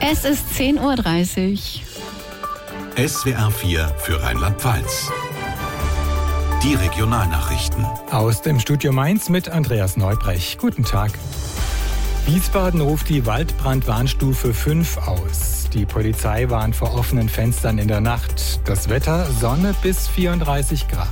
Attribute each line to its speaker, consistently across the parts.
Speaker 1: Es ist 10:30 Uhr.
Speaker 2: SWR 4 für Rheinland-Pfalz. Die Regionalnachrichten.
Speaker 3: Aus dem Studio Mainz mit Andreas Neubrech. Guten Tag. Wiesbaden ruft die Waldbrandwarnstufe 5 aus. Die Polizei warnt vor offenen Fenstern in der Nacht. Das Wetter: Sonne bis 34 Grad.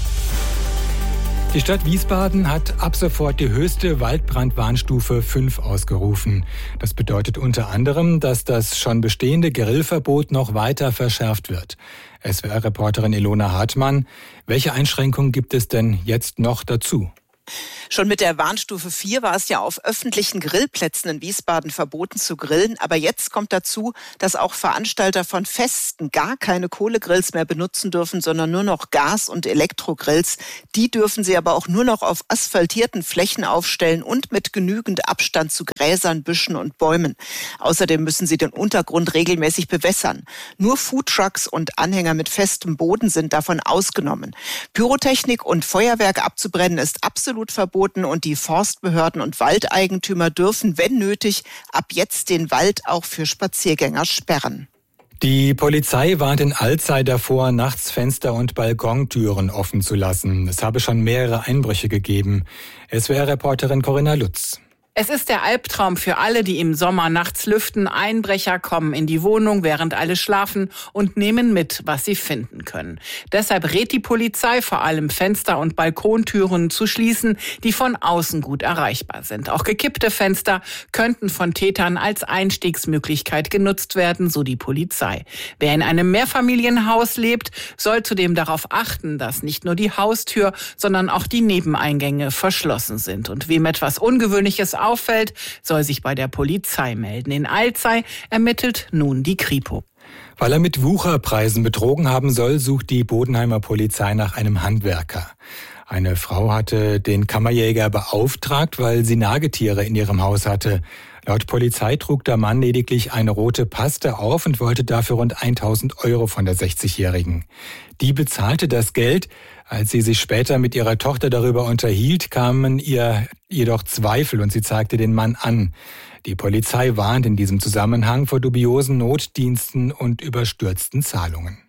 Speaker 3: Die Stadt Wiesbaden hat ab sofort die höchste Waldbrandwarnstufe 5 ausgerufen. Das bedeutet unter anderem, dass das schon bestehende Grillverbot noch weiter verschärft wird. SWR-Reporterin Ilona Hartmann, welche Einschränkungen gibt es denn jetzt noch dazu?
Speaker 4: Schon mit der Warnstufe 4 war es ja auf öffentlichen Grillplätzen in Wiesbaden verboten zu grillen. Aber jetzt kommt dazu, dass auch Veranstalter von Festen gar keine Kohlegrills mehr benutzen dürfen, sondern nur noch Gas- und Elektrogrills. Die dürfen sie aber auch nur noch auf asphaltierten Flächen aufstellen und mit genügend Abstand zu Gräsern, Büschen und Bäumen. Außerdem müssen sie den Untergrund regelmäßig bewässern. Nur Foodtrucks und Anhänger mit festem Boden sind davon ausgenommen. Pyrotechnik und Feuerwerk abzubrennen ist absolut verboten und die Forstbehörden und Waldeigentümer dürfen, wenn nötig, ab jetzt den Wald auch für Spaziergänger sperren.
Speaker 3: Die Polizei warnt in Alzey davor, nachts Fenster und Balkontüren offen zu lassen. Es habe schon mehrere Einbrüche gegeben. SWR-Reporterin Corinna Lutz.
Speaker 5: Es ist der Albtraum für alle, die im Sommer nachts lüften. Einbrecher kommen in die Wohnung, während alle schlafen und nehmen mit, was sie finden können. Deshalb rät die Polizei vor allem, Fenster und Balkontüren zu schließen, die von außen gut erreichbar sind. Auch gekippte Fenster könnten von Tätern als Einstiegsmöglichkeit genutzt werden, so die Polizei. Wer in einem Mehrfamilienhaus lebt, soll zudem darauf achten, dass nicht nur die Haustür, sondern auch die Nebeneingänge verschlossen sind. Und wem etwas Ungewöhnliches auffällt, soll sich bei der Polizei melden. In Alzey ermittelt nun die Kripo.
Speaker 3: Weil er mit Wucherpreisen betrogen haben soll, sucht die Bodenheimer Polizei nach einem Handwerker. Eine Frau hatte den Kammerjäger beauftragt, weil sie Nagetiere in ihrem Haus hatte. Laut Polizei trug der Mann lediglich eine rote Paste auf und wollte dafür rund 1.000 € von der 60-Jährigen. Die bezahlte das Geld. Als sie sich später mit ihrer Tochter darüber unterhielt, kamen ihr jedoch Zweifel und sie zeigte den Mann an. Die Polizei warnt in diesem Zusammenhang vor dubiosen Notdiensten und überstürzten Zahlungen.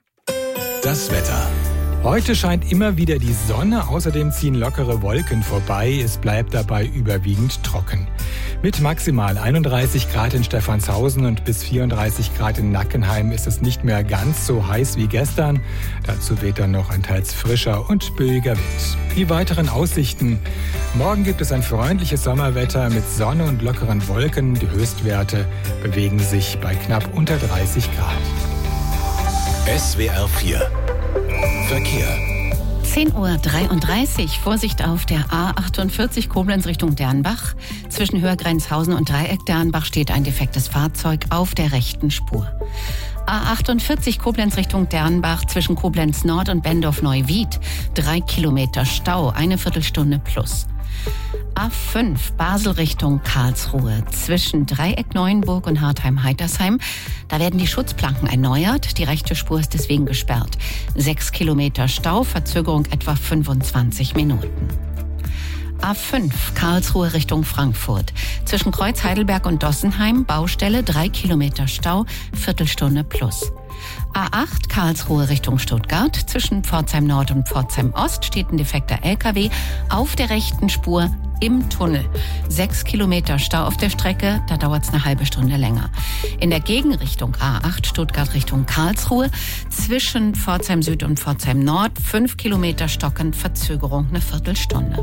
Speaker 2: Das Wetter.
Speaker 3: Heute scheint immer wieder die Sonne, außerdem ziehen lockere Wolken vorbei. Es bleibt dabei überwiegend trocken. Mit maximal 31 Grad in Stephanshausen und bis 34 Grad in Nackenheim ist es nicht mehr ganz so heiß wie gestern. Dazu weht dann noch ein teils frischer und böiger Wind. Die weiteren Aussichten. Morgen gibt es ein freundliches Sommerwetter mit Sonne und lockeren Wolken. Die Höchstwerte bewegen sich bei knapp unter 30 Grad.
Speaker 2: SWR 4 Verkehr.
Speaker 1: 10:33 Uhr. Vorsicht auf der A48 Koblenz Richtung Dernbach. Zwischen Höhergrenzhausen und Dreieck Dernbach steht ein defektes Fahrzeug auf der rechten Spur. A48 Koblenz Richtung Dernbach zwischen Koblenz Nord und Bendorf-Neuwied. 3 Kilometer Stau, eine Viertelstunde plus. A5 Basel Richtung Karlsruhe zwischen Dreieck Neuenburg und Hartheim-Heitersheim. Da werden die Schutzplanken erneuert. Die rechte Spur ist deswegen gesperrt. 6 Kilometer Stau, Verzögerung etwa 25 Minuten. A5 Karlsruhe Richtung Frankfurt. Zwischen Kreuz Heidelberg und Dossenheim Baustelle, 3 Kilometer Stau, Viertelstunde plus. A8 Karlsruhe Richtung Stuttgart. Zwischen Pforzheim Nord und Pforzheim Ost steht ein defekter LKW auf der rechten Spur im Tunnel. 6 Kilometer Stau auf der Strecke, da dauert es eine halbe Stunde länger. In der Gegenrichtung A8 Stuttgart Richtung Karlsruhe. Zwischen Pforzheim Süd und Pforzheim Nord 5 Kilometer stockend, Verzögerung eine Viertelstunde.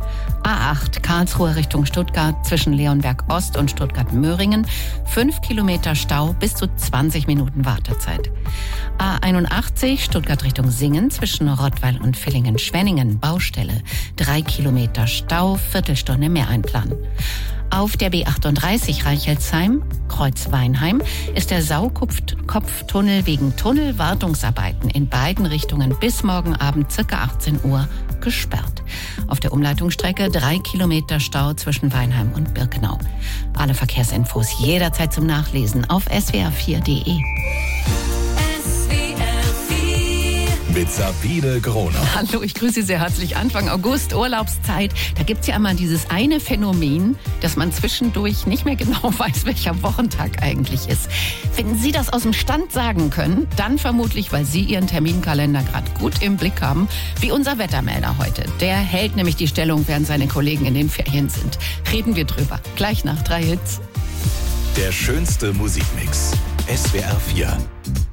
Speaker 1: A8 Karlsruhe Richtung Stuttgart zwischen Leonberg Ost und Stuttgart-Möhringen. 5 Kilometer Stau, bis zu 20 Minuten Wartezeit. A81 Stuttgart Richtung Singen zwischen Rottweil und Villingen-Schwenningen. Baustelle. 3 Kilometer Stau, Viertelstunde mehr einplanen. Auf der B38 Reichelsheim, Kreuz Weinheim, ist der Saukopftunnel wegen Tunnelwartungsarbeiten in beiden Richtungen bis morgen Abend ca. 18 Uhr gesperrt. Auf der Umleitungsstrecke 3 Kilometer Stau zwischen Weinheim und Birkenau. Alle Verkehrsinfos jederzeit zum Nachlesen auf swr4.de.
Speaker 2: mit Sabine Groner.
Speaker 1: Hallo, ich grüße Sie sehr herzlich. Anfang August, Urlaubszeit. Da gibt es ja immer dieses eine Phänomen, dass man zwischendurch nicht mehr genau weiß, welcher Wochentag eigentlich ist. Wenn Sie das aus dem Stand sagen können, dann vermutlich, weil Sie Ihren Terminkalender gerade gut im Blick haben, wie unser Wettermelder heute. Der hält nämlich die Stellung, während seine Kollegen in den Ferien sind. Reden wir drüber. Gleich nach 3 Hits.
Speaker 2: Der schönste Musikmix. SWR 4.